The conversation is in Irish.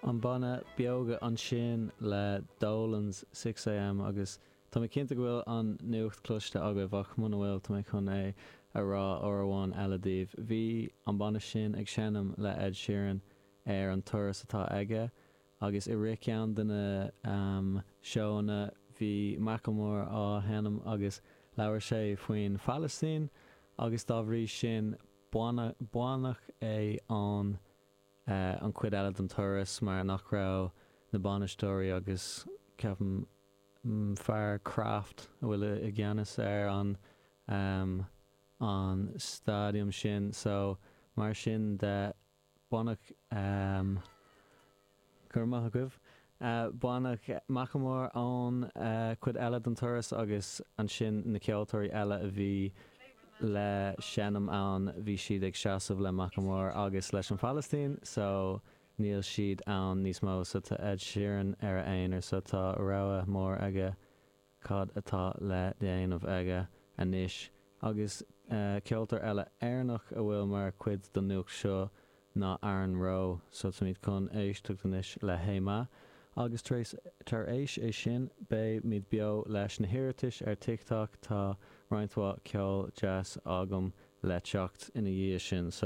an banna beoga an sin le Dolans 6am agus tá mé cinnte bhfuil an nuacht cloiste aga bhach muna bhfuil tá mé chun é a rá orháin eiledíobh. Bhí an banna sin ag seanam le Ed Sheeran ar an turas atá aige agus i ricceann duna seóna bhí Macklemore á henam agus leabhar sé faoin Palestine agus dá bhrí sin buánach é an cuid eile an turas mar nach rá na banistóirí agus ceapan fear craft bhfuil i gceannas ar an stadium sin so mar sin de buánach chumach goibh buánach Macklemore ón cuid eile an turas agus an sin na ceoltóirí eile a bhí le seanam an bhí siad ag seasamh le Macklemore agus leis an Palestine so níl siad an níos mó so tá Ed Sheeran ar aonar so tá rogha mór aige cad atá le déanamh aige anois agus ceoltóir eile airnach a bhfuil mar cuid don nuach seo ná Aaron Rowe so tá míad chun éisteachtanis le héima agus tar éis é sin bé míad beo leis na hiiritis ar TikTok tá roinntha ceol jazz agam le teacht ina dhíth sin so